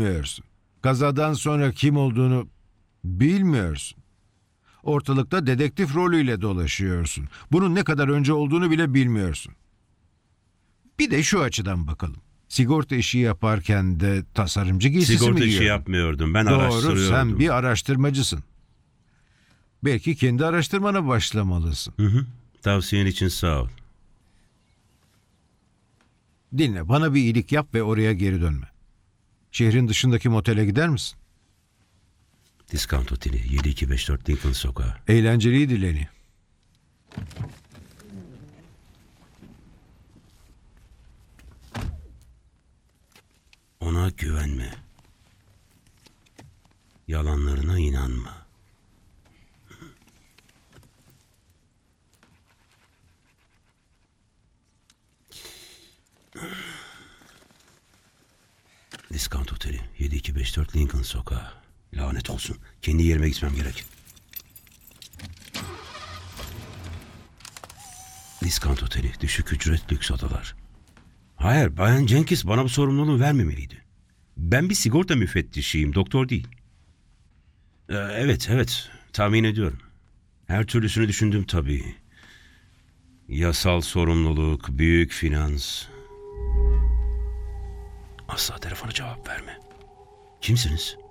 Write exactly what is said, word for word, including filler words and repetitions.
bilmiyorsun. Kazadan sonra kim olduğunu bilmiyorsun. Ortalıkta dedektif rolüyle dolaşıyorsun. Bunun ne kadar önce olduğunu bile bilmiyorsun. Bir de şu açıdan bakalım. Sigorta işi yaparken de tasarımcı giysisi mi Sigorta giyiyordun? işi yapmıyordum. Ben Doğru, araştırıyordum. sen bir araştırmacısın. Belki kendi araştırmana başlamalısın. Hı hı. Tavsiyen için sağ ol. Dinle, bana bir iyilik yap ve oraya geri dönme. Şehrin dışındaki motele gider misin? Discount Oteli yedi iki beş dört Lincoln Sokağı. Eğlenceliydi Lenny. Ona güvenme. Yalanlarına inanma. Discount Oteli yedi iki beş dört Lincoln Sokağı. Lanet olsun. Kendi yerime gitmem gerek. Discount Oteli, düşük ücret lüks odalar. Hayır, Bayan Jenkins bana bu sorumluluğu vermemeliydi. Ben bir sigorta müfettişiyim, doktor değil. Ee, evet, evet, tahmin ediyorum. Her türlüsünü düşündüm tabii. Yasal sorumluluk, büyük finans. Asla telefona cevap verme. Kimsiniz?